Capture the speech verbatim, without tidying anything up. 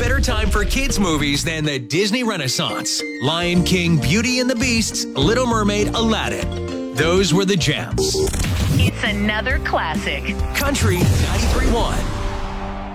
better time for kids' movies than the Disney Renaissance? Lion King, Beauty and the Beast, Little Mermaid, Aladdin. Those were the gems. It's another classic. Country ninety-three point one.